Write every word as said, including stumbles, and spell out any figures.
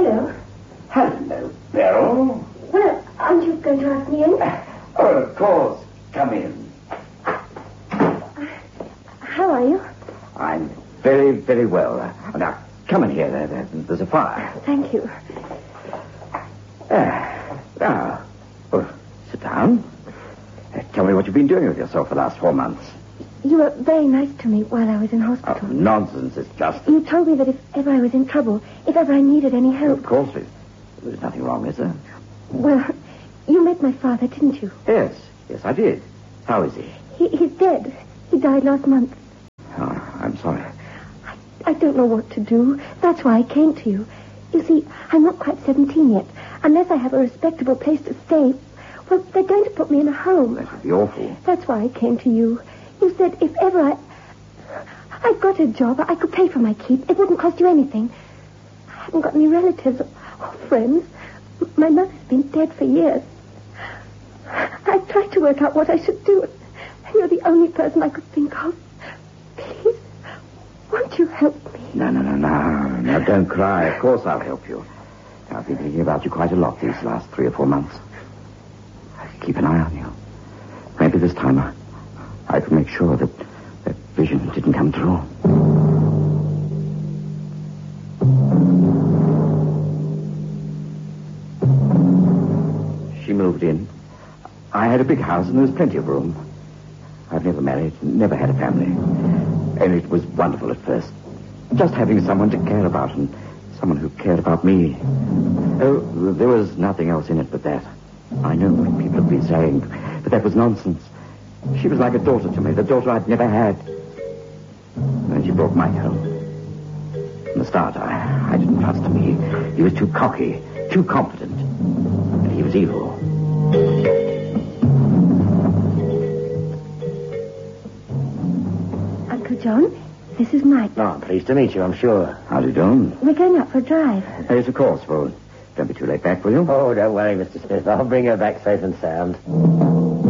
Hello. Hello, Beryl. Well, aren't you going to ask me in? Oh, of course. Come in. How are you? I'm very, very well. Uh, now, come in here. There, there, there's a fire. Thank you. Uh, now, oh, sit down. Uh, tell me what you've been doing with yourself for the last four months. You were very nice to me while I was in Oh, hospital. nonsense. It's just... You told me that if ever I was in trouble, if ever I needed any help... Of course, there's, there's nothing wrong, is there? Well, you met my father, didn't you? Yes, yes, I did. How is he? he he's dead. He died last month. Oh, I'm sorry. I, I don't know what to do. That's why I came to you. You see, I'm not quite seventeen yet. Unless I have a respectable place to stay, well, they're going to put me in a home. That would be awful. That's why I came to you. You said if ever I... I got a job, I could pay for my keep. It wouldn't cost you anything. I haven't got any relatives or friends. My mother's been dead for years. I tried to work out what I should do, and you're the only person I could think of. Please, won't you help me? No, no, no, no. No, don't cry. Of course I'll help you. I've been thinking about you quite a lot these last three or four months. Keep an eye on you. Maybe this time I, I can make sure that that vision didn't come true. She moved in. I had a big house and there was plenty of room. I've never married, never had a family. And it was wonderful at first. Just having someone to care about and someone who cared about me. Oh, there was nothing else in it but that. I know what people have been saying, but that was nonsense. She was like a daughter to me, the daughter I'd never had. And then she brought Mike home. From the start, I, I didn't trust him. He, he was too cocky, too confident. And he was evil. Uncle John, this is Mike. Oh, I'm pleased to meet you, I'm sure. How's it doing? We're going out for a drive. Yes, of course. Well, don't be too late back, will you? Oh, don't worry, Mister Smith. I'll bring her back safe and sound.